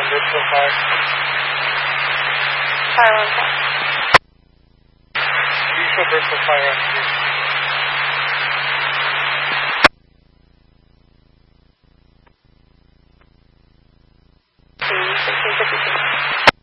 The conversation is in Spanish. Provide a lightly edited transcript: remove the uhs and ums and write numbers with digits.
Bristol Fire. Sorry, one sec. You show Bristol Fire on